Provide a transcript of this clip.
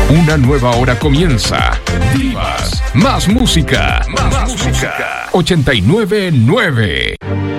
Una nueva hora comienza. Vivas. Más música. Más música. 89.9.